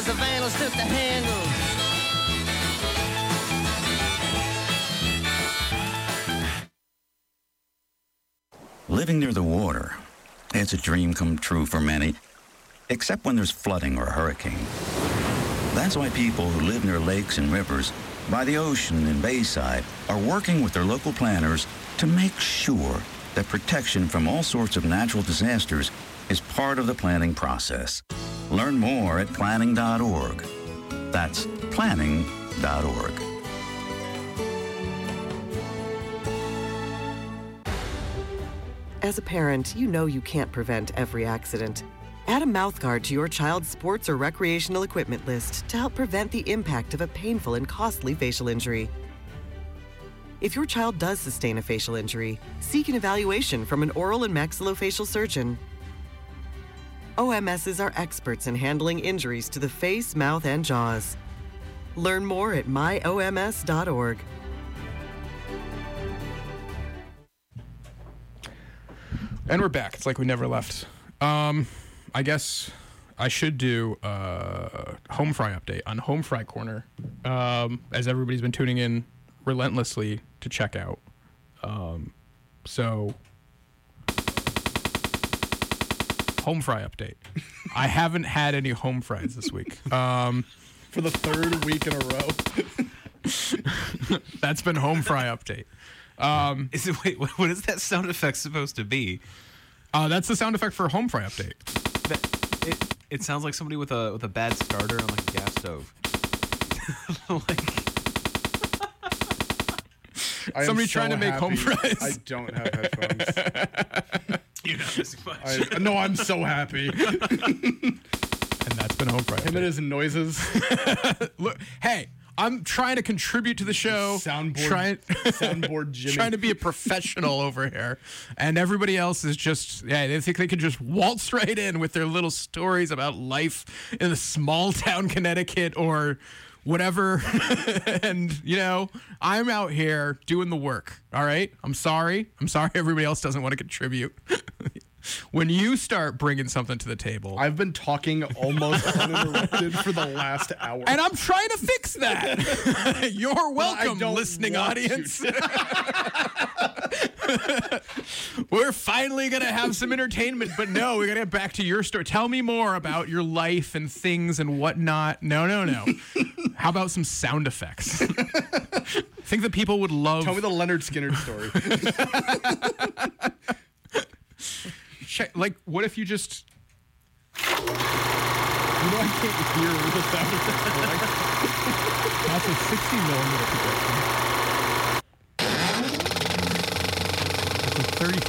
the vandals took the handle. Living near the water, it's a dream come true for many, except when there's flooding or a hurricane. That's why people who live near lakes and rivers, by the ocean and bayside, are working with their local planners to make sure that protection from all sorts of natural disasters is part of the planning process. Learn more at planning.org. That's planning.org. As a parent, you know you can't prevent every accident. Add a mouthguard to your child's sports or recreational equipment list to help prevent the impact of a painful and costly facial injury. If your child does sustain a facial injury, seek an evaluation from an oral and maxillofacial surgeon. OMSs are experts in handling injuries to the face, mouth, and jaws. Learn more at myoms.org. And we're back. It's like we never left. I guess I should do a home fry update on Home Fry Corner, as everybody's been tuning in relentlessly to check out. So, home fry update. I haven't had any home fries this week. For the third week in a row. That's been home fry update. Wait, what is that sound effect supposed to be? That's the sound effect for home fry update. It sounds like somebody with a bad starter on like a gas stove. Somebody trying to make home fries. I don't have headphones. You're not missing much. No, I'm so happy. And that's been home fry update. Him and his noises. Look, hey, I'm trying to contribute to the show. Soundboard Jimmy. Trying to be a professional over here. And everybody else is just, they think they can just waltz right in with their little stories about life in the small town Connecticut or whatever. And, I'm out here doing the work. All right? I'm sorry. Everybody else doesn't want to contribute. When you start bringing something to the table. I've been talking almost uninterrupted for the last hour. And I'm trying to fix that. You're welcome, listening audience. We're finally going to have some entertainment, but no, we got to get back to your story. Tell me more about your life and things and whatnot. No. How about some sound effects? I think that people would love. Tell me the Leonard Skinner story. Like, what if you just... I can't hear the sound effects. That's a 60 millimeter projection. That's a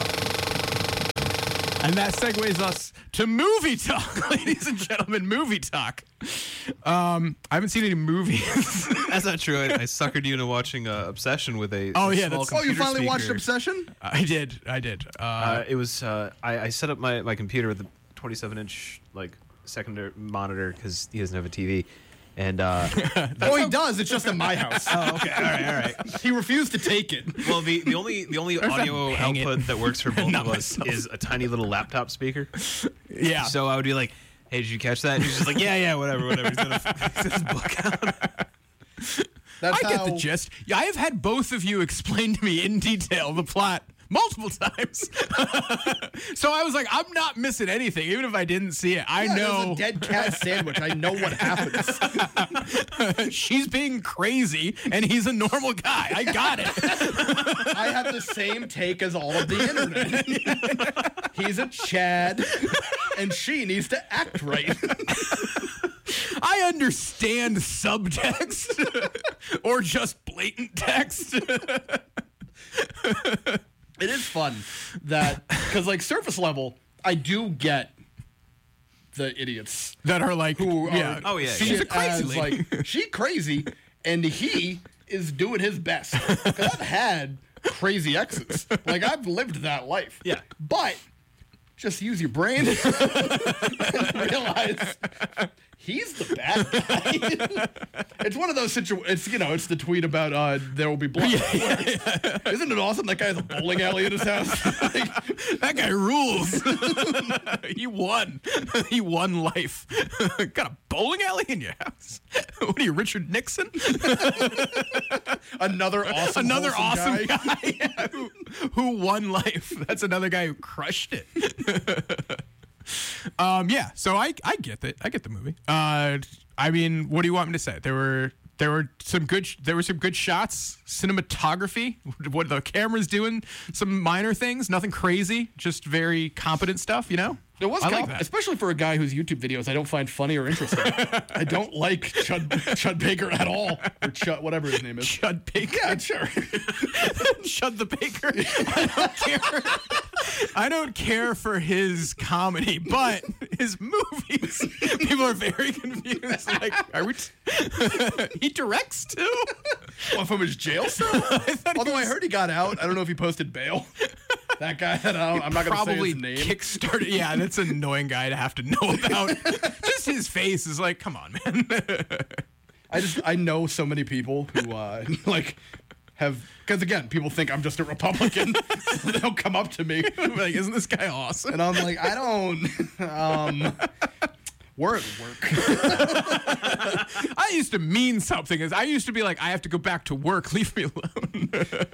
35. And that segues us to movie talk, ladies and gentlemen. Movie talk. I haven't seen any movies. That's not true. I suckered you into watching Obsession with a Oh, yeah, that's... Oh, you finally speaker. watched Obsession? I did. It was I set up my computer with a 27-inch secondary monitor because he doesn't have a TV, and he does. It's just at my house. Oh, okay, all right. He refused to take it. Well, the only audio output that works for both of us is a tiny little laptop speaker. Yeah. So I would be like, "Hey, did you catch that?" And he's just like, "Yeah, whatever." He's got his book out. That's I get the gist. Yeah, I have had both of you explain to me in detail the plot multiple times. So I was like, I'm not missing anything, even if I didn't see it. I know. There's a dead cat sandwich. I know what happens. She's being crazy, and he's a normal guy. I got it. I have the same take as all of the internet. He's a Chad, and she needs to act right. I understand subtext or just blatant text. It is fun that, because surface level, I do get the idiots that are like, who yeah, are she's a crazy lady. She crazy, and he is doing his best. 'Cause I've had crazy exes. I've lived that life. Yeah. But just use your brain and realize He's the bad guy. It's one of those situations. It's the tweet about there will be blood. Isn't it awesome? That guy has a bowling alley in his house. That guy rules. He won. He won life. Got a bowling alley in your house? What are you, Richard Nixon? Another awesome guy yeah, who won life. That's another guy who crushed it. Yeah, so I get it. I get the movie. I mean, what do you want me to say? There were some good shots, cinematography, what the camera's doing, some minor things, nothing crazy, just very competent stuff, you know? It was like that. Especially for a guy whose YouTube videos I don't find funny or interesting. I don't like Chud Baker at all. Or Chud, whatever his name is. Chud Baker? Yeah, sure. Chud the Baker. I don't care for his comedy, but his movies, people are very confused. Like, he directs too? Well, from his jail cell? Although I heard he got out. I don't know if he posted bail. That guy that I'm not going to say his name. Kickstarted. Yeah, that's an annoying guy to have to know about. Just his face is like, come on, man. I know so many people who have, because again, people think I'm just a Republican. So they'll come up to me like, isn't this guy awesome? And I'm like, I don't. We're at work. I used to mean something. I used to be like, I have to go back to work. Leave me alone.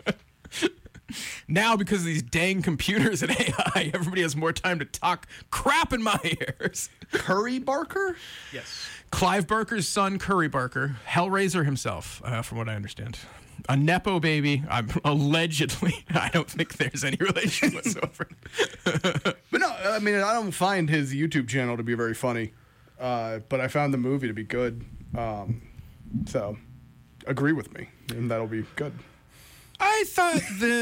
Now, because of these dang computers and AI, everybody has more time to talk crap in my ears. Curry Barker? Yes. Clive Barker's son, Curry Barker, Hellraiser himself, from what I understand. A Nepo baby, allegedly. I don't think there's any relation whatsoever. But no, I mean, I don't find his YouTube channel to be very funny. But I found the movie to be good. So, agree with me, and that'll be good. I thought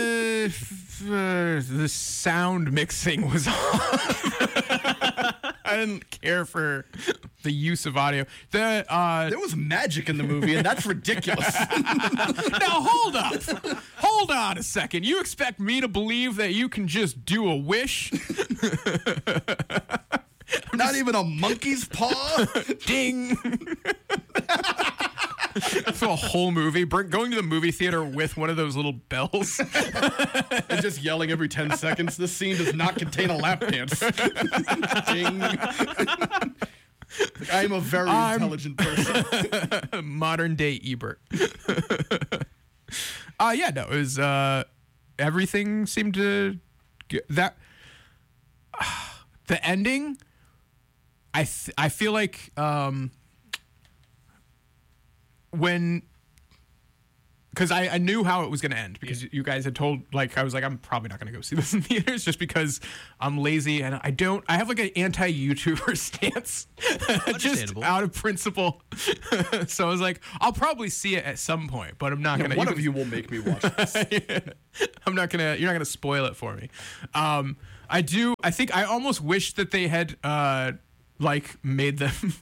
the sound mixing was off. I didn't care for the use of audio. There was magic in the movie, and that's ridiculous. Now, hold up. Hold on a second. You expect me to believe that you can just do a wish? Not even a monkey's paw? Ding. For a whole movie, going to the movie theater with one of those little bells and just yelling every 10 seconds. This scene does not contain a lap dance. Ding. I'm a very intelligent person. Modern day Ebert. Yeah, no, it was everything seemed to that the ending. I feel like because I knew how it was going to end because you guys had told, like, I was like, I'm probably not going to go see this in theaters just because I'm lazy and I have like an anti-YouTuber stance just out of principle. So I was like, I'll probably see it at some point, but I'm not going to. One of you will make me watch this. You're not going to spoil it for me. I think I almost wish that they had made them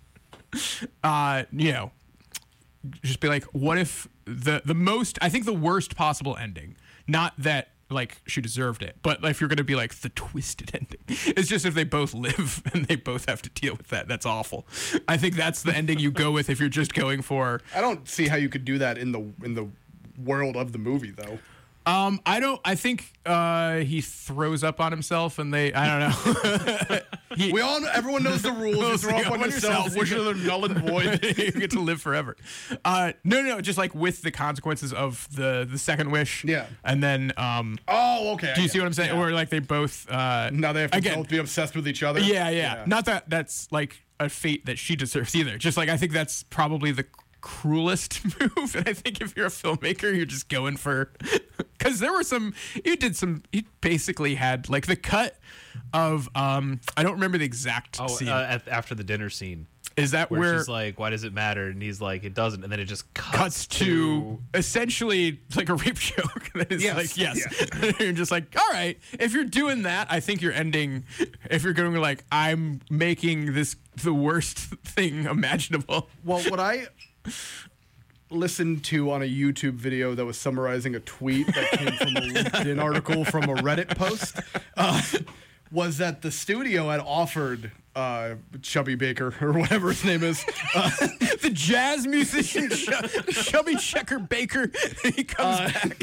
just be like, what if the worst possible ending, not that like she deserved it, but if you're going to be like the twisted ending, it's just if they both live and they both have to deal with that. That's awful. I think that's the ending you go with if you're just going for. I don't see how you could do that in the world of the movie though. I think he throws up on himself and I don't know. Everyone knows the rules. You throw up on yourself, wish they're null and void. You get to live forever. No, just like with the consequences of the second wish. Yeah. And then, okay. Do you see what I'm saying? Yeah. Or like they both, now they have to both be obsessed with each other. Yeah. Not that that's like a fate that she deserves either. Just like, I think that's probably the cruelest move, and I think if you're a filmmaker, you're just going for, because there were you basically had like the cut of I don't remember the exact scene. After the dinner scene. Is that where she's like, why does it matter? And he's like, it doesn't. And then it just cuts to essentially like a rape joke. That is yes. You're just like, all right, if you're doing that, I think you're ending, if you're going like, I'm making this the worst thing imaginable. Well, what I listened to on a YouTube video that was summarizing a tweet that came from a LinkedIn article from a Reddit post was that the studio had offered Chubby Baker or whatever his name is. The jazz musician Chubby Checker Baker. He comes back.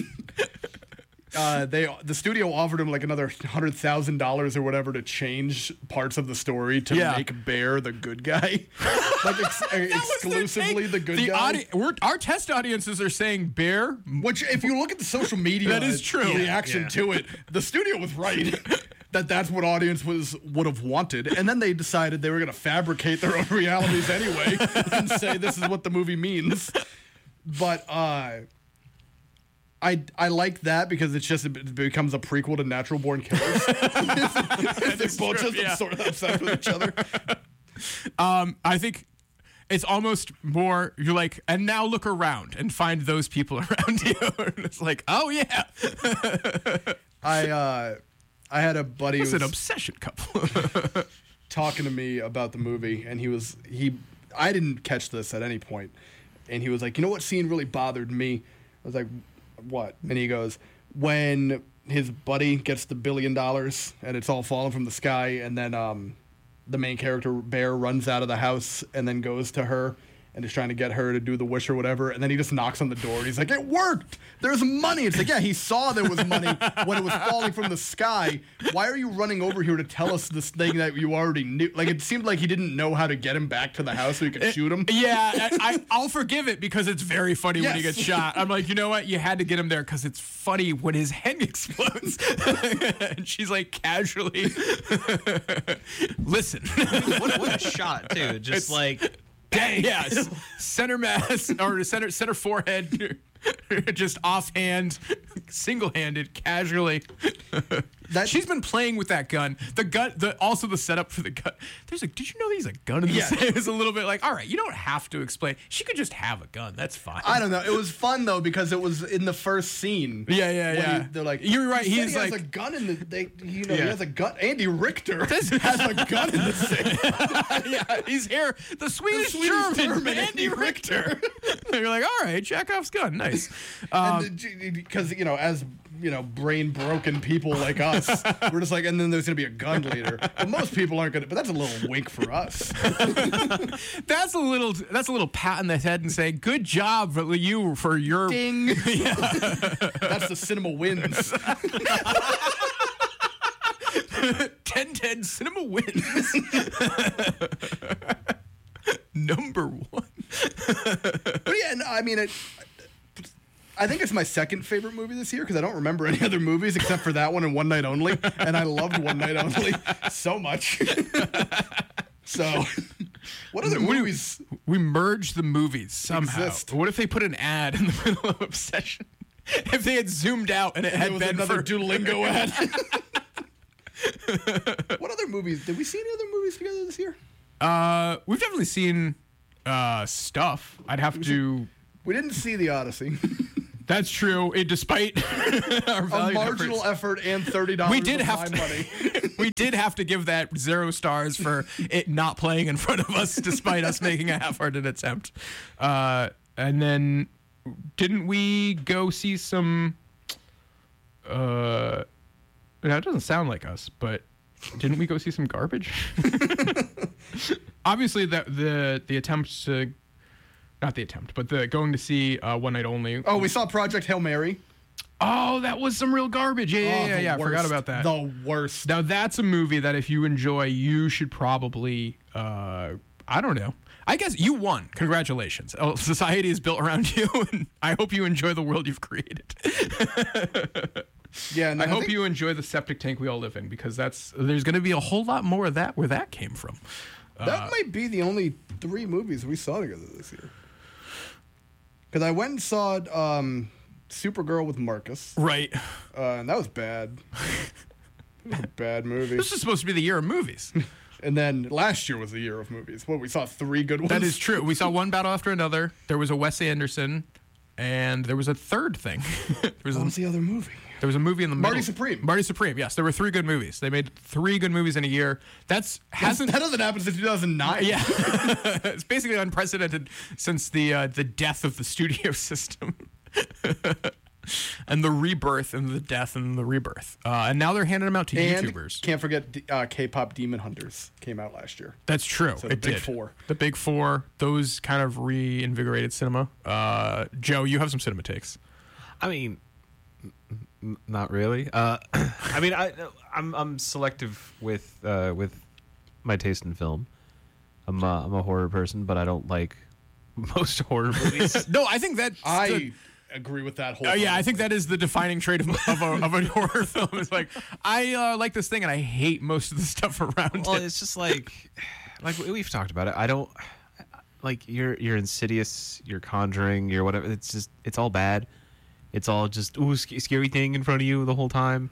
The studio offered him like another $100,000 or whatever to change parts of the story to make Bear the good guy, like exclusively the good guy. Our test audiences are saying Bear, which if you look at the social media, that is true. Reaction to it, the studio was right. That's what audience would have wanted, and then they decided they were going to fabricate their own realities anyway and say this is what the movie means. But I like that because it becomes a prequel to Natural Born Killers. They're both just sort of obsessed with each other. I think it's almost more you're like, and now look around and find those people around you. And it's like, oh yeah. I had a buddy It's who was an obsession couple. talking to me about the movie, and I didn't catch this at any point, and he was like, you know what scene really bothered me? I was like, what? And he goes, when his buddy gets the $1 billion and it's all falling from the sky, and then the main character Bear runs out of the house and then goes to her and is trying to get her to do the wish or whatever, and then he just knocks on the door and he's like, it worked! There's money! It's like, yeah, he saw there was money when it was falling from the sky. Why are you running over here to tell us this thing that you already knew? Like, it seemed like he didn't know how to get him back to the house so he could shoot him. Yeah, I'll forgive it because it's very funny when he gets shot. I'm like, you know what? You had to get him there because it's funny when his head explodes. And she's like, casually, listen. What a shot, too. Just like... Dang. Yes. Center mass or center forehead, just offhand, single-handed, casually. She's been playing with that gun. Also the setup for the gun. Did you know he's a gun in this? It was a little bit like, all right, you don't have to explain. She could just have a gun. That's fine. I don't know. It was fun though because it was in the first scene. Yeah. They're like, you're right. He has like a gun in the. He has a gun. Andy Richter has a gun in the scene. Yeah, he's here. The Swedish German Andy Richter. You're like, all right, Chekhov's gun, nice. Because as brain broken people like us, we're just like, and then there's gonna be a gun later. But most people aren't gonna. But that's a little wink for us. That's a little pat on the head and saying, good job for you for your ding. Yeah. That's the cinema wins. 10-10 cinema wins. Number one. But yeah, no, I mean, I think it's my second favorite movie this year because I don't remember any other movies except for that one and One Night Only, and I loved One Night Only so much. So, what other movies? We merge the movies somehow. Exist. What if they put an ad in the middle of Obsession? If they had zoomed out and it had been another for Duolingo ad. What other movies? Did we see any other movies together this year? We've definitely seen stuff. I'd have to. We didn't see The Odyssey. That's true. Despite our a marginal effort and $30 we did of have my money. We did have to give that 0 stars for it not playing in front of us, despite us making a half-hearted attempt. And then, didn't we go see some? Now it doesn't sound like us, but didn't we go see some garbage? Obviously, the attempt to. Not the attempt, but the going to see One Night Only. Oh, we saw Project Hail Mary. Oh, that was some real garbage. Yeah. I forgot about that. The worst. Now, that's a movie that if you enjoy, you should probably, I don't know. I guess you won. Congratulations. Society is built around you, and I hope you enjoy the world you've created. Yeah, I hope you enjoy the septic tank we all live in, because there's going to be a whole lot more of that where that came from. That might be the only 3 movies we saw together this year. Because I went and saw Supergirl with Marcus. Right. And that was bad. It was a bad movie. This is supposed to be the year of movies. And then last year was the year of movies. Well, we saw 3 good ones. That is true. We saw one battle after another. There was a Wes Anderson, and there was a third thing. What was the other movie? There was a movie in the middle. Marty Supreme, yes. There were 3 good movies. They made 3 good movies in a year. That hasn't happened since 2009. Yeah. It's basically unprecedented since the death of the studio system. and the rebirth and the death and the rebirth. And now they're handing them out to And YouTubers. can't forget K-pop Demon Hunters came out last year. That's true. So the it big did. four. The big four. Those kind of reinvigorated cinema. Joe, you have some cinema takes. I mean, not really. I mean, I'm selective with my taste in film. I'm a horror person, but I don't like most horror movies. No, I think that I agree with that whole. yeah, I think that is the defining trait of a horror film. It's like I like this thing and I hate most of the stuff around Well, it. it's just like we've talked about it. I don't like you're Insidious, you're Conjuring, you're whatever. It's all bad. It's all just scary thing in front of you the whole time.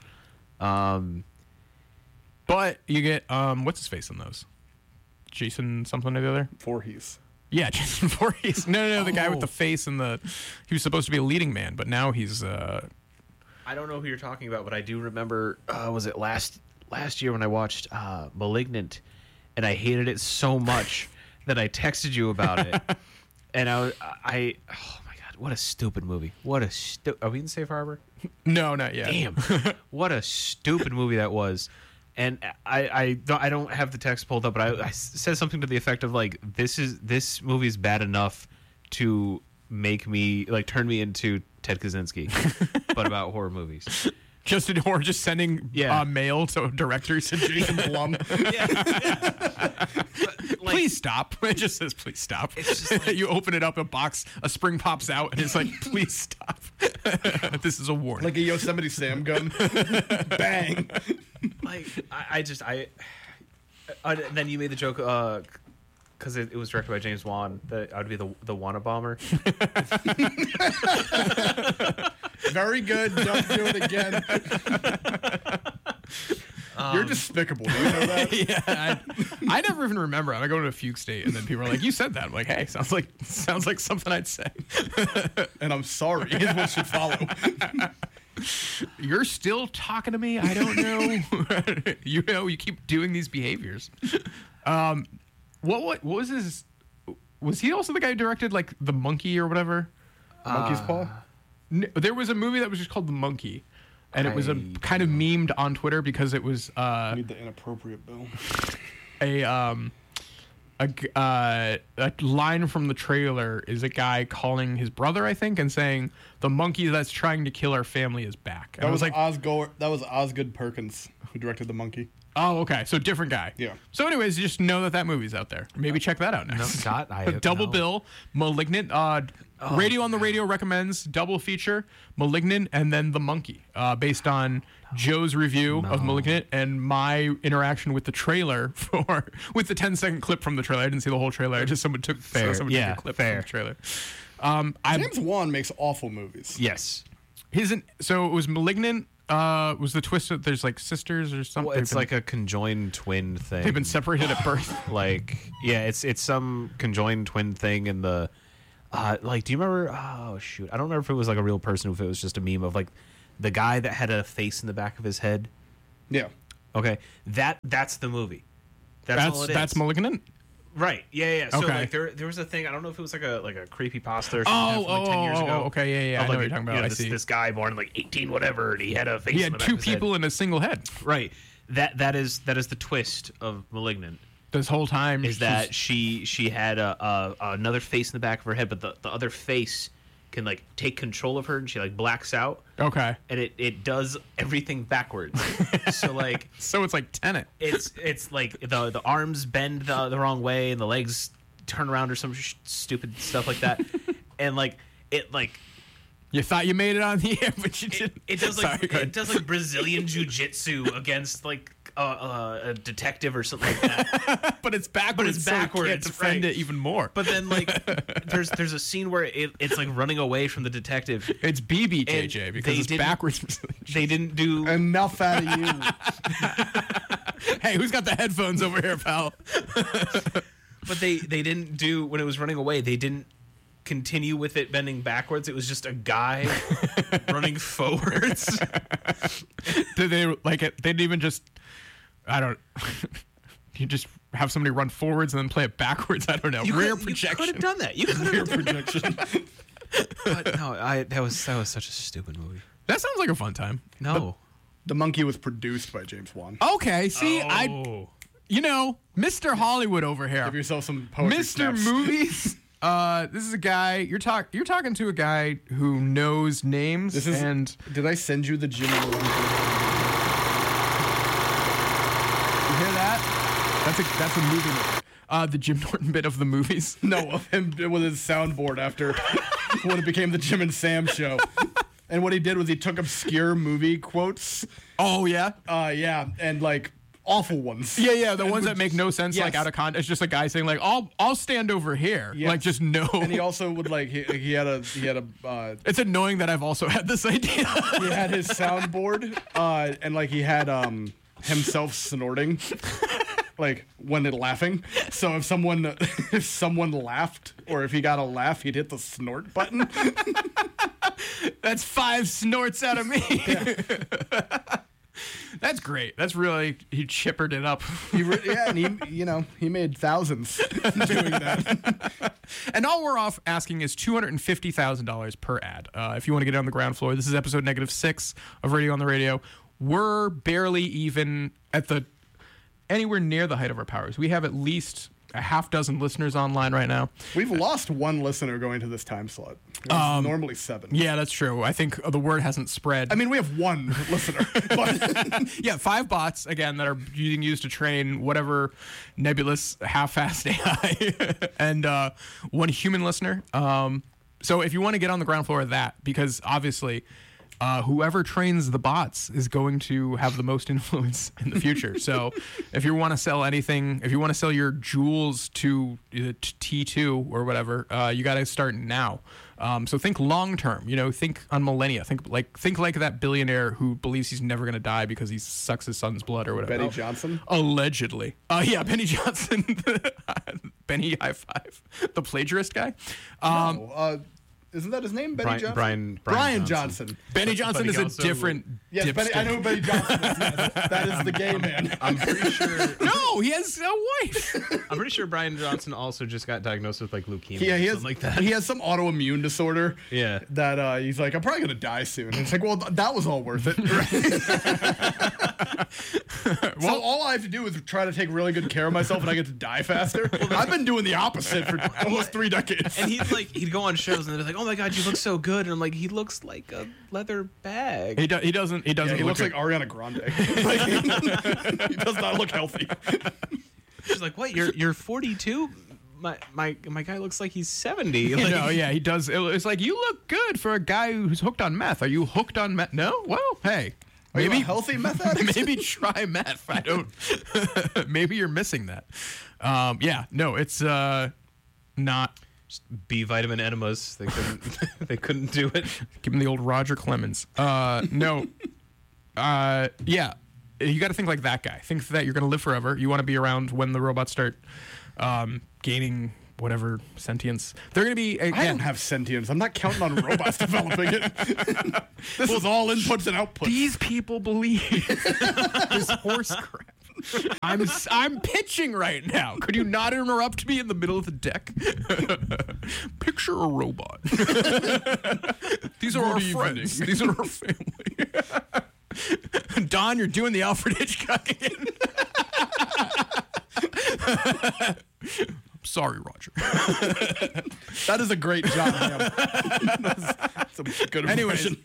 But you get what's his face on those? Jason something or the other. Voorhees. Yeah, Jason Voorhees. No, the guy with the face and he was supposed to be a leading man, but now he's I don't know who you're talking about, but I do remember. Was it last year when I watched *Malignant*, and I hated it so much that I texted you about it, and oh my god, what a stupid movie! Are we in Safe Harbor? no, not yet. Damn, what a stupid movie that was. And I don't have the text pulled up, but I said something to the effect of like this movie is bad enough to make me turn me into Ted Kaczynski, but about horror movies. Just sending mail to directors and Jason Blum. Please stop. It just says, please stop. It's just like, you open it up, a spring pops out, and it's like, please stop. This is a warning. Like a Yosemite Sam gun. Bang. Then you made the joke, because it was directed by James Wan, that I would be the Wanna Bomber. Very good. Don't do it again. You're despicable. Do you know that? Yeah, I never even remember. I go to a fugue state, and then people are like, "You said that." I'm like, "Hey, sounds like something I'd say." And I'm sorry. Is what should follow. You're still talking to me? I don't know. You keep doing these behaviors. What was his? Was he also the guy who directed like The Monkey or whatever? Monkey's Paw. There was a movie that was just called The Monkey, and it was a kind of memed on Twitter because it was Need the inappropriate bill. a line from the trailer is a guy calling his brother, I think, and saying the monkey that's trying to kill our family is back. And That I was like, That was Osgood Perkins who directed The Monkey. oh, okay, so different guy. Yeah. So, anyways, just know that movie's out there. Maybe check that out next. Double bill, *Malignant*. Radio on the Radio recommends double feature, *Malignant* and then *The Monkey*, based on Joe's review of *Malignant* and my interaction with the trailer with the 10-second clip from the trailer. I didn't see the whole trailer. I just someone took a clip from the trailer. James Wan makes awful movies. Yes. So it was *Malignant*. Was the twist that there's like sisters or something? Well, it's like a conjoined twin thing. They've been separated at birth. It's some conjoined twin thing in the do you remember, oh shoot, I don't remember if it was like a real person or if it was just a meme of like the guy that had a face in the back of his head. Yeah. Okay. That's the movie. That's all it is. That's *Malignant*? Right. Yeah. So Okay. like there was a thing, I don't know if it was like a creepypasta or something from like 10 years ago. Okay, yeah. Of I know what you're talking about. I see. This guy born in like 18 whatever, and he had a face He in had the back two of his head. people in a single head. Right. That is the twist of *Malignant*. This whole time Is that she had another face in the back of her head, but the other face can like take control of her, and she like blacks out, okay? and it does everything backwards. So it's like Tenet. It's like the arms bend the wrong way, and the legs turn around or some stupid stuff like that, and you thought you made it on the air, but you didn't. It does like Brazilian jiu-jitsu against like a detective or something like that. But it's backwards. So you can't defend it even more. But then like there's a scene where it's like running away from the detective. It's BBJJ because it's backwards. They didn't do enough out of you. Hey, who's got the headphones over here, pal? But they didn't do, when it was running away, they didn't continue with it bending backwards. It was just a guy running forwards. Did they like it? They didn't even just, I don't, you just have somebody run forwards and then play it backwards. I don't know. Rear projection. You could have done that. You could have projection. But no, that was such a stupid movie. That sounds like a fun time. No. The Monkey was produced by James Wan. Okay, see, Mr. Hollywood over here. Give yourself some poetry Mr. snaps. Movies. This is a guy you're talking to a guy who knows names. Did I send you the Jim? You hear that? That's a movie. The Jim Norton bit of the movies. No, of him with his soundboard after when it became the Jim and Sam show. And what he did was he took obscure movie quotes. Oh yeah. Yeah, and like awful ones. Yeah, the ones that make no sense, Yes. like out of context. It's just a guy saying like, "I'll stand over here," Yes. like just no. And he also would like he had a It's annoying that I've also had this idea. he had his soundboard and like he had himself snorting. Like when it laughing. So if someone laughed or if he got a laugh, he'd hit the snort button. That's 5 snorts out of me. Yeah. That's great. That's really, he chippered it up. And he made thousands doing that. And all we're off asking is $250,000 per ad. If you want to get on the ground floor, this is episode -6 of Radio on the Radio. We're barely even at anywhere near the height of our powers. We have at least a half dozen listeners online right now. We've lost one listener going to this time slot. There's normally 7. Yeah, that's true. I think the word hasn't spread. I mean, we have one listener. But yeah, 5 bots, again, that are being used to train whatever nebulous half-assed AI. And 1 human listener. So if you want to get on the ground floor of that, because obviously whoever trains the bots is going to have the most influence in the future. So if you want to sell anything, if you want to sell your jewels to T2 or whatever, you got to start now. So think long term, think on millennia. Think like that billionaire who believes he's never going to die because he sucks his son's blood or whatever. Benny Johnson? Allegedly. Yeah, Benny Johnson. Benny High Five. The plagiarist guy. Isn't that his name, Benny Johnson? Brian Johnson. Benny Johnson is a different. Yes, I know who Benny Johnson is. Yes. That is the gay man. I'm pretty sure. No, he has a wife. I'm pretty sure Brian Johnson also just got diagnosed with like leukemia. Yeah, he or has something like that. He has some autoimmune disorder. Yeah. That he's like, I'm probably gonna die soon. And it's like, well, that was all worth it. So all I have to do is try to take really good care of myself, and I get to die faster. I've been doing the opposite for almost 3 decades. And he'd go on shows and they're like, "Oh my God, you look so good," and I'm like, "He looks like a leather bag." He doesn't. He looks like Ariana Grande. He does not look healthy. She's like, "What? You're 42? My guy looks like he's 70." Like, yeah, he does. It's like, you look good for a guy who's hooked on meth. Are you hooked on meth? No. Well, hey. Maybe a healthy meth addict? Maybe try meth. I don't. Maybe you're missing that. Yeah. No, it's not. Just B vitamin enemas. They couldn't do it. Give him the old Roger Clemens. No. Yeah. You got to think like that guy. Think that you're going to live forever. You want to be around when the robots start gaining whatever sentience. They're going to be. Again, I don't have sentience. I'm not counting on robots developing it. This is all inputs and outputs. These people believe this horse crap. I'm pitching right now. Could you not interrupt me in the middle of the deck? Picture a robot. These are our friends. These are our family. Don, you're doing the Alfred Hitchcock again. Sorry, Roger. That is a great John Hamm. That's a good impression.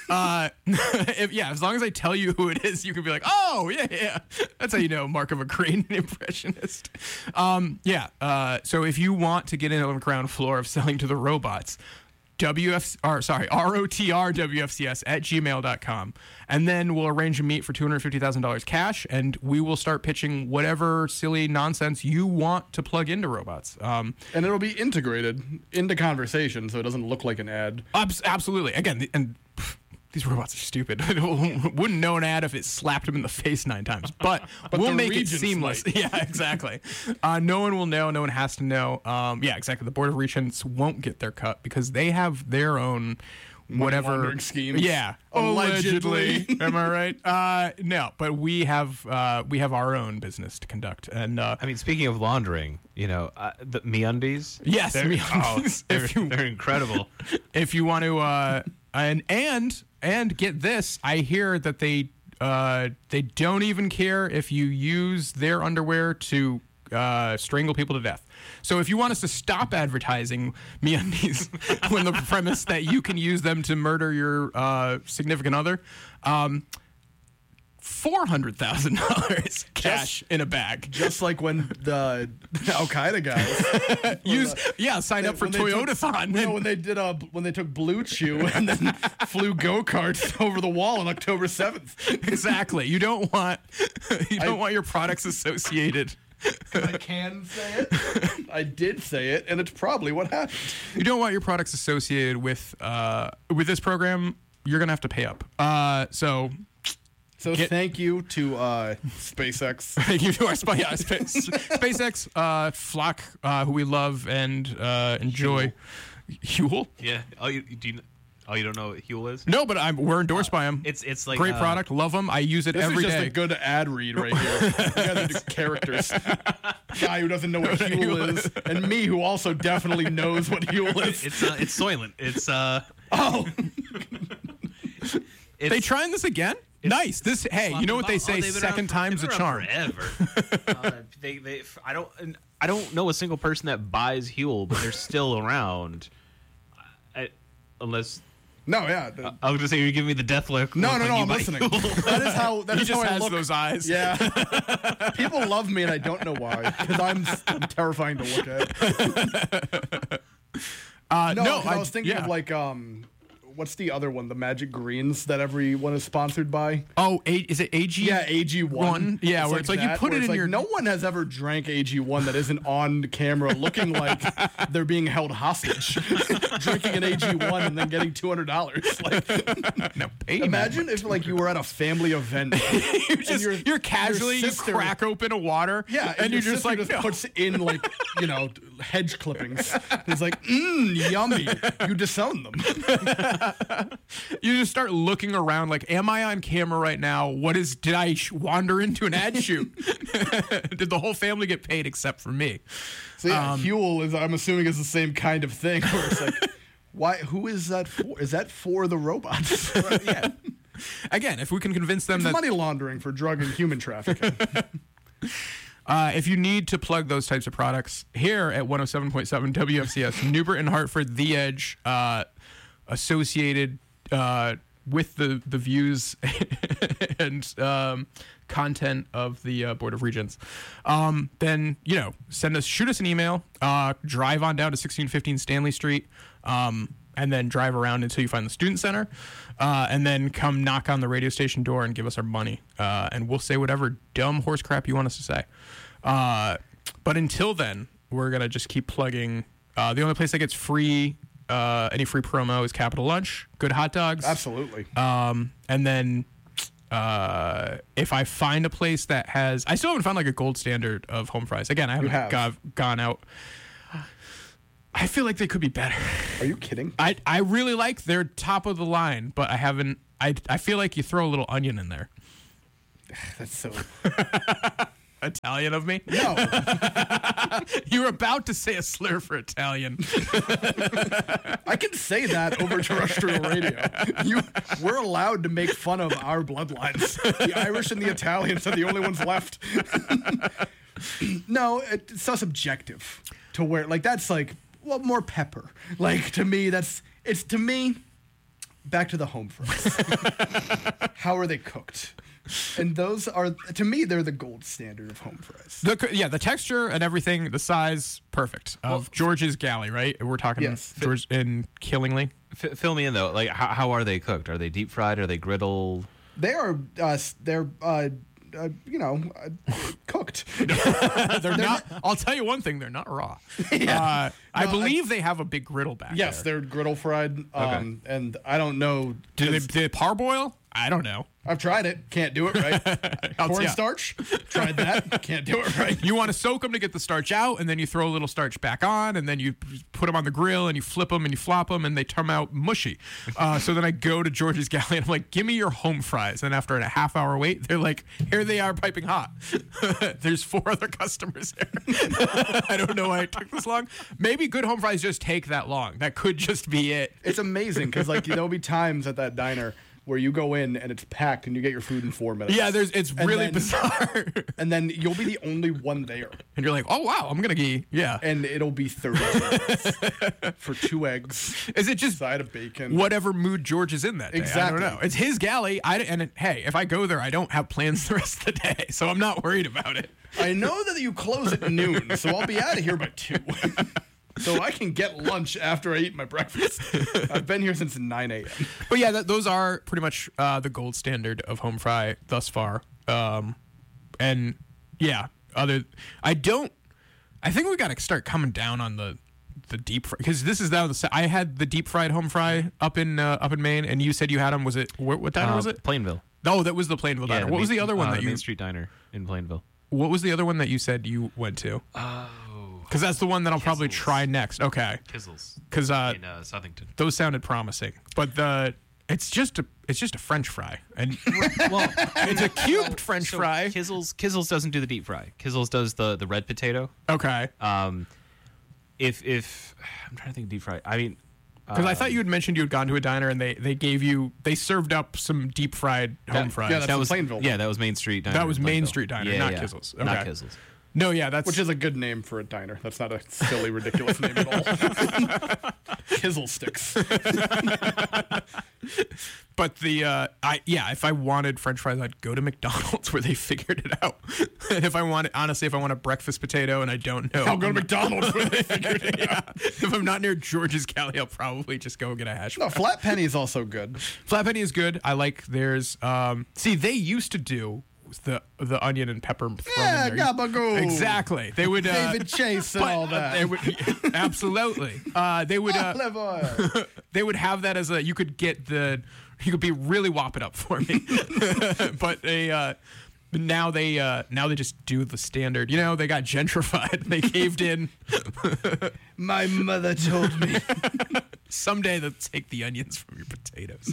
As long as I tell you who it is, you can be like, oh, yeah. That's how you know Mark of a great impressionist. So if you want to get in on the ground floor of selling to the robots, rotrwfcs@gmail.com, and then we'll arrange a meet for $250,000 cash, and we will start pitching whatever silly nonsense you want to plug into robots. And it'll be integrated into conversation, so it doesn't look like an ad. Absolutely. Again, these robots are stupid. Wouldn't know an ad if it slapped them in the face 9 times, but we'll make it seamless. Might. Yeah, exactly. No one will know. No one has to know. Yeah, exactly. The Board of Regents won't get their cut because they have their own whatever laundering schemes. Yeah, Allegedly. Am I right? No, but we have our own business to conduct, and I mean, speaking of laundering, the MeUndies. Yes, they're, MeUndies. They're incredible. If you want to, and get this, I hear that they don't even care if you use their underwear to strangle people to death. So if you want us to stop advertising MeUndies on the premise that you can use them to murder your significant other, $400,000 cash in a bag. Just like when the Al Qaeda guys signed up for Toyotathon. When they took Blue Chew and then flew go-karts over the wall on October 7th. Exactly. You don't want your products associated. I can say it. I did say it, and it's probably what happened. You don't want your products associated with this program. You're gonna have to pay up. So thank you to SpaceX. Thank you to our SpaceX, Flock, who we love and enjoy. Huel? Yeah. You don't know what Huel is? No, but we're endorsed by him. It's like great product. Love them. I use it every day. This is just a good ad read right here. You guys are just characters. Guy who doesn't know what Huel is, and me who also definitely knows what Huel is. It's Soylent. It's They trying this again? Nice. This. Hey, you know what they say? Second time's a charm. Forever. I don't know a single person that buys Huel, but they're still around. Unless. No, yeah. I was gonna say you're giving me the death look. No, I'm listening. That is how. That he is just how I has look. those eyes. Yeah. People love me, and I don't know why. Because I'm terrifying to look at. I was thinking of like what's the other one? The Magic Greens that everyone is sponsored by. Oh, is it AG? Yeah, AG1. Yeah, where it's like you put it in your. No one has ever drank AG1 that isn't on camera looking like they're being held hostage. Drinking an AG1 and then getting $200. Like, no, imagine if like you were at a family event. you're casually you crack open a water. Yeah, and you're just like puts in like hedge clippings. It's like yummy. You disown them. You just start looking around like, am I on camera right now? Did I wander into an ad shoot? Did the whole family get paid except for me? So yeah, Huel I'm assuming is the same kind of thing where it's like, who is that for? Is that for the robots? Yeah. Again, if we can convince them it's that money laundering for drug and human trafficking. If you need to plug those types of products, here at 107.7 WFCS, Newbert and Hartford, The Edge, associated with the views and content of the Board of Regents, then shoot us an email, drive on down to 1615 Stanley Street, and then drive around until you find the Student Center, and then come knock on the radio station door and give us our money, and we'll say whatever dumb horse crap you want us to say. But until then, we're gonna just keep plugging. The only place that gets any free promo is Capital Lunch. Good hot dogs. Absolutely. And then if I find a place that has... I still haven't found like a gold standard of home fries. Again, I haven't gone out. I feel like they could be better. Are you kidding? I really like their top of the line, but I haven't... I feel like you throw a little onion in there. That's so... Italian of me? No. You were about to say a slur for Italian. I can say that over terrestrial radio. We're allowed to make fun of our bloodlines. The Irish and the Italians are the only ones left. No, it's so subjective to where, like, that's like, well, more pepper. Like, to me, to me, back to the home fries. How are they cooked? And those are, to me, they're the gold standard of home fries. The texture and everything, the size, perfect. Of George's Galley, right? We're talking George in Killingly. Fill me in, though. Like, how are they cooked? Are they deep fried? Are they griddled? They are, cooked. They're not. I'll tell you one thing: they're not raw. Yeah. I believe they have a big griddle back there. Yes, they're griddle fried. And I don't know. Do they parboil? I don't know. I've tried it. Can't do it right. Cornstarch. Tried that. Can't do it right. You want to soak them to get the starch out, and then you throw a little starch back on, and then you put them on the grill, and you flip them, and you flop them, and they turn out mushy. So then I go to George's Galley, and I'm like, give me your home fries. And after a half-hour wait, they're like, here they are piping hot. There's 4 other customers there. I don't know why it took this long. Maybe good home fries just take that long. That could just be it. It's amazing because like there'll be times at that diner where you go in and it's packed and you get your food in 4 minutes. Yeah, it's really bizarre. And then you'll be the only one there. And you're like, oh, wow, I'm going to yeah. And it'll be 30 minutes for 2 eggs. Is it just side of bacon? Whatever mood George is in that day? Exactly. I don't know. It's his galley. Hey, if I go there, I don't have plans the rest of the day, so I'm not worried about it. I know that you close at noon, so I'll be out of here by 2. So I can get lunch after I eat my breakfast. I've been here since 9 a.m. But yeah, those are pretty much the gold standard of home fry thus far. And yeah, I think we got to start coming down on the deep fry, because this is now I had the deep fried home fry up in Maine, and you said you had them. Was it what diner was it? Plainville. No, that was the Plainville diner. What was the other one that you? Main Street Diner in Plainville. What was the other one that you said you went to? Because that's the one that I'll probably try next. Okay. Kizzles. Because in Southington. those sounded promising, but it's just a French fry, and Well, it's a cubed French fry. Kizzles doesn't do the deep fry. Kizzles does the red potato. Okay. If I'm trying to think of deep fry. I mean, Because I thought you had mentioned you had gone to a diner and they served up some deep fried home fries. yeah, that was Plainville. Yeah, that was Main Street Diner. That was in Main Plainville. Street Diner, Yeah, not yeah. Kizzles. Not Okay. Kizzles. No, yeah, that's Which is a good name for a diner. That's not a silly, ridiculous name at all. Kizzle sticks. But if I wanted French fries, I'd go to McDonald's where they figured it out. And if I want a breakfast potato and I don't know, I'll go to McDonald's where they figured it out. If I'm not near George's Galley, I'll probably just go get a hash No, brown. flat penny is also good. Flat penny is good. I like theirs. See, they used to do the onion and pepper thrown Yeah, in there. gabagool. Exactly. They would David Chase and all that. They would absolutely. They would. Olive oil. They would have that as you could be really whop it up for me. But now they just do the standard. You know, they got gentrified. They caved in. My mother told me. Someday they'll take the onions from your potatoes.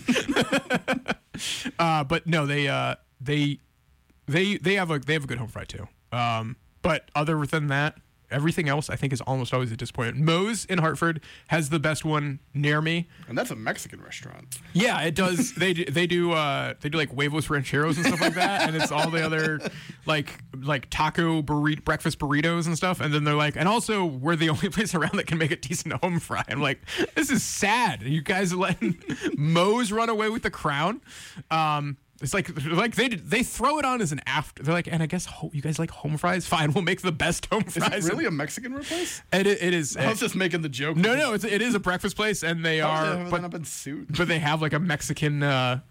But no, they have a good home fry too. But other than that, everything else I think is almost always a disappointment. Moe's in Hartford has the best one near me. And that's a Mexican restaurant. Yeah, it does. They do like huevos rancheros and stuff like that, and it's all the other like taco breakfast burritos and stuff. And then they're like, and also we're the only place around that can make a decent home fry. I'm like, this is sad. You guys are letting Moe's run away with the crown. It's like they throw it on as an after. They're like, and I guess you guys like home fries? Fine, we'll make the best home fries. Is it really a Mexican place? It is. I was just making the joke. No, it is a breakfast place, and they are. But they have like a Mexican.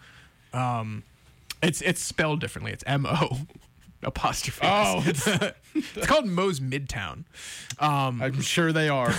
It's spelled differently. It's M-O apostrophe. Oh, it's called Moe's Midtown. I'm sure they are.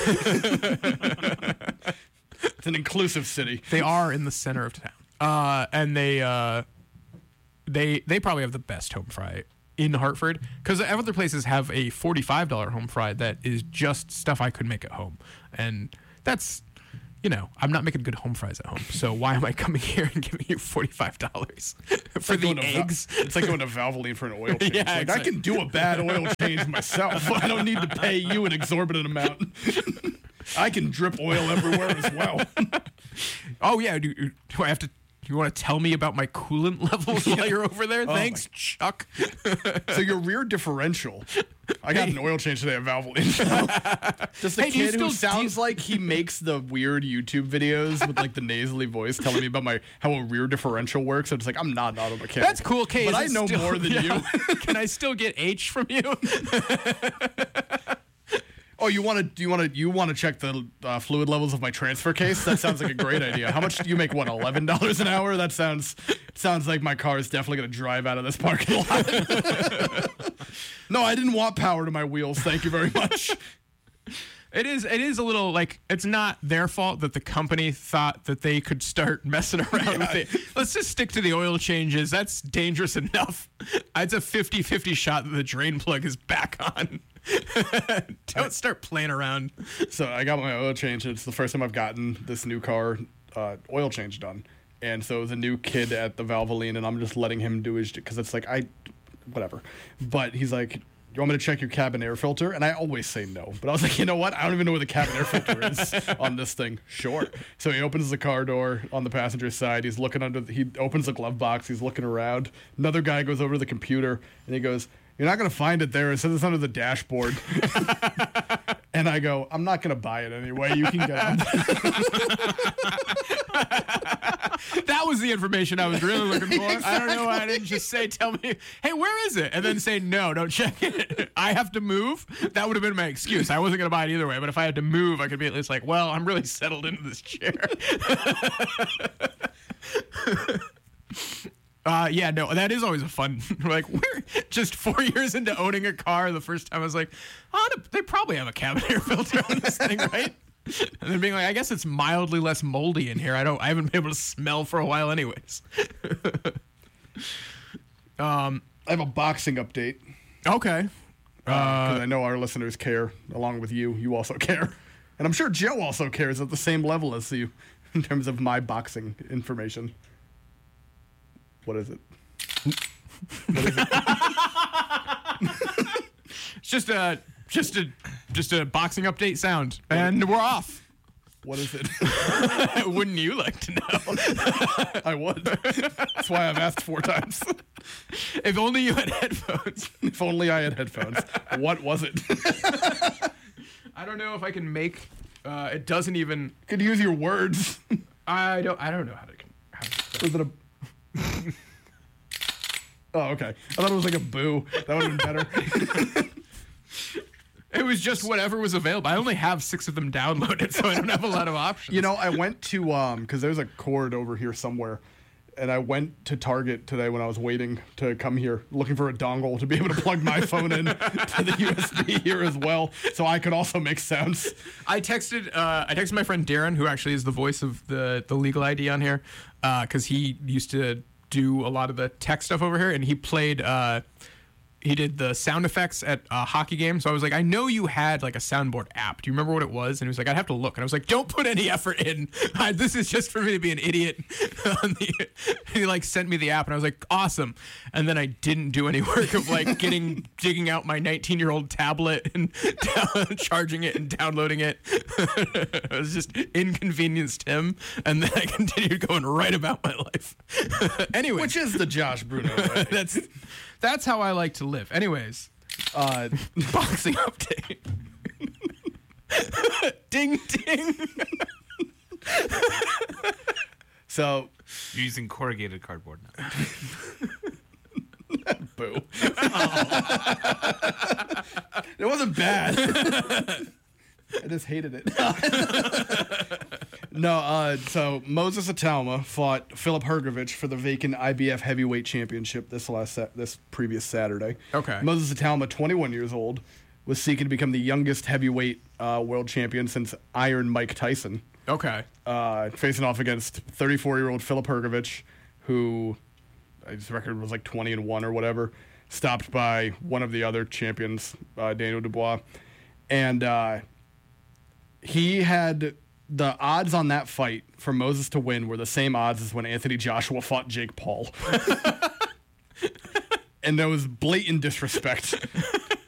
It's an inclusive city. They are in the center of town, and they probably have the best home fry in Hartford, because other places have a $45 home fry that is just stuff I could make at home, and that's, I'm not making good home fries at home, so why am I coming here and giving you $45 for the eggs? It's like going to Valvoline for an oil change. Yeah, I exactly. can do a bad oil change myself. I don't need to pay you an exorbitant amount. I can drip oil everywhere as well. Oh yeah, do I have to? You want to tell me about my coolant levels while you're over there? Thanks, Chuck. So your rear differential. I got an oil change today at Valvoline. Just the Hey, do you kid who still- sounds like he makes the weird YouTube videos with like the nasally voice telling me about how a rear differential works. I'm just like, I'm not an auto mechanic. That's cool, Kay. But Is I it know still- more than you. Can I still get H from you? Oh, you want to check the fluid levels of my transfer case? That sounds like a great idea. How much do you make? What, $11 an hour? That sounds like my car is definitely going to drive out of this parking lot. No, I didn't want power to my wheels. Thank you very much. It is a little like, it's not their fault that the company thought that they could start messing around with it. Let's just stick to the oil changes. That's dangerous enough. It's a 50-50 shot that the drain plug is back on. Don't start playing around. So I got my oil change. It's the first time I've gotten this new car oil change done. And so it was a new kid at the Valvoline, and I'm just letting him do his, because it's like, whatever. But he's like, you want me to check your cabin air filter? And I always say no. But I was like, you know what? I don't even know where the cabin air filter is on this thing. Sure. So he opens the car door on the passenger side. He's looking he opens the glove box. He's looking around. Another guy goes over to the computer, and he goes, you're not going to find it there. It says it's under the dashboard. And I go, I'm not going to buy it anyway. You can get it. That was the information I was really looking for. I don't know why I didn't just say, tell me, hey, where is it? And then say, no, don't check it. I have to move. That would have been my excuse. I wasn't going to buy it either way. But if I had to move, I could be at least like, well, I'm really settled into this chair. Yeah, no, that is always a fun, like, we're just 4 years into owning a car. The first time I was like, oh, they probably have a cabin air filter on this thing, right? And then being like, I guess it's mildly less moldy in here. I haven't been able to smell for a while anyways. I have a boxing update. Okay. Because I know our listeners care, along with you. You also care. And I'm sure Joe also cares at the same level as you in terms of my boxing information. What is it? What is it? It's just a boxing update sound, and we're off. What is it? Wouldn't you like to know? I would. That's why I've asked 4 times. If only you had headphones. If only I had headphones. What was it? I don't know if I can make. It doesn't even. Could use your words. I don't know how to. Was it a? Oh, okay. I thought it was like a boo. That would have been better. It was just whatever was available. I only have 6 of them downloaded, so I don't have a lot of options. You know, I went to because there's a cord over here somewhere, and I went to Target today when I was waiting to come here, looking for a dongle to be able to plug my phone in to the USB here as well, so I could also make sounds. I texted my friend Darren, who actually is the voice of the legal ID on here, because he used to do a lot of the tech stuff over here, and he played. He did the sound effects at a hockey game. So I was like, I know you had like a soundboard app. Do you remember what it was? And he was like, I'd have to look. And I was like, don't put any effort in. This is just for me to be an idiot. He like sent me the app and I was like, awesome. And then I didn't do any work of like digging out my 19-year-old tablet and charging it and downloading it. It was just inconvenienced him. And then I continued going right about my life. Anyway. Which is the Josh Bruno way. That's how I like to live. Anyways, boxing update. Ding, ding. So, You're using corrugated cardboard now. boo. It wasn't bad. I just hated it. No, so Moses Atalma fought Filip Hrgović for the vacant IBF heavyweight championship this previous Saturday. Okay. Moses Atalma, 21 years old, was seeking to become the youngest heavyweight world champion since Iron Mike Tyson. Okay. Facing off against 34-year-old Filip Hrgović, who his record was like 20-1 or whatever, stopped by one of the other champions, Daniel Dubois, and he had. The odds on that fight for Moses to win were the same odds as when Anthony Joshua fought Jake Paul. And there was blatant disrespect